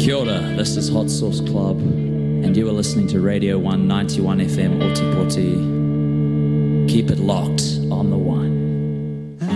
Kia ora, this is Hot Sauce Club, and you are listening to Radio 191 FM Oti Poti. Keep it locked on the one.